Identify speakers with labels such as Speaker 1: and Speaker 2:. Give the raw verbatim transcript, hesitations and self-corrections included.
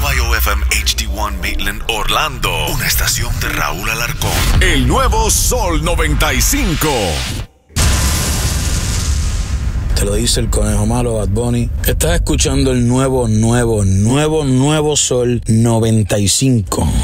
Speaker 1: Y O F M H D uno Maitland, Orlando. Una estación de Raúl Alarcón.
Speaker 2: El nuevo Sol noventa y cinco.
Speaker 3: Te lo dice el conejo malo, Bad Bunny. Estás escuchando el nuevo, nuevo, nuevo, nuevo Sol noventa y cinco.